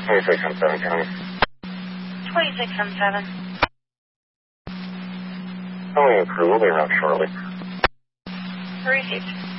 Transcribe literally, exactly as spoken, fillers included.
twenty-six on seven County. twenty-six on seven. Calling a crew will be around shortly. Received.